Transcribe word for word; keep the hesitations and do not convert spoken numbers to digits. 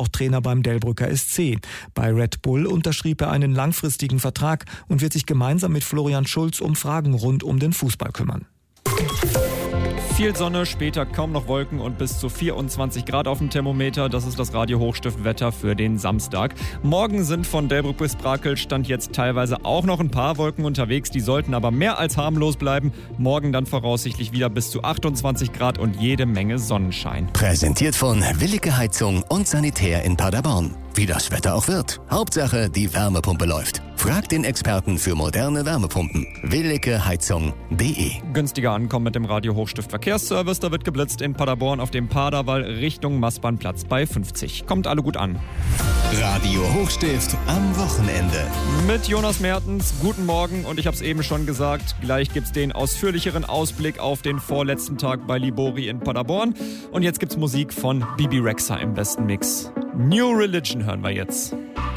noch Trainer beim Delbrücker S C. Bei Red Bull unterschrieb er einen langfristigen Vertrag und wird sich gemeinsam mit Florian Schulz um Fragen rund um den Fußball kümmern. Viel Sonne, später kaum noch Wolken und bis zu vierundzwanzig Grad auf dem Thermometer. Das ist das Radio Hochstift-Wetter für den Samstag. Morgen sind von Delbrück bis Brakel Stand jetzt teilweise auch noch ein paar Wolken unterwegs. Die sollten aber mehr als harmlos bleiben. Morgen dann voraussichtlich wieder bis zu achtundzwanzig Grad und jede Menge Sonnenschein. Präsentiert von Willige Heizung und Sanitär in Paderborn. Wie das Wetter auch wird. Hauptsache, die Wärmepumpe läuft. Frag den Experten für moderne Wärmepumpen. willige heizung punkt de. Günstiger ankommen mit dem Radio Hochstift Verkehrsservice. Da wird geblitzt in Paderborn auf dem Paderwall Richtung Maßbahnplatz bei fünfzig. Kommt alle gut an. Radio Hochstift am Wochenende. Mit Jonas Mertens, guten Morgen. Und ich habe es eben schon gesagt, gleich gibt's den ausführlicheren Ausblick auf den vorletzten Tag bei Libori in Paderborn. Und jetzt gibt's Musik von Bibi Rexha im besten Mix. New Religion hören wir jetzt.